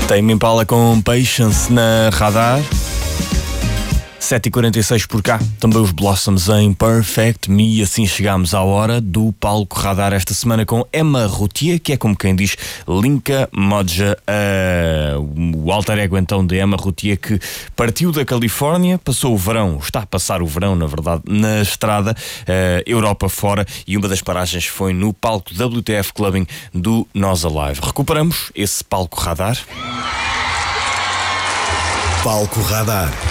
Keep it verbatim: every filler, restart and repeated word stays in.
Tame Impala com Patience na Radar. sete e quarenta e seis por cá, também os Blossoms em Perfect Me. Assim chegámos à hora do palco Radar esta semana com Emma Routier, que é como quem diz Linka Modja, uh, o alter ego então de Emma Routier, que partiu da Califórnia, passou o verão, está a passar o verão na verdade, na estrada, uh, Europa fora, e uma das paragens foi no palco W T F Clubbing do Nós Alive. Recuperamos esse palco Radar. Palco Radar.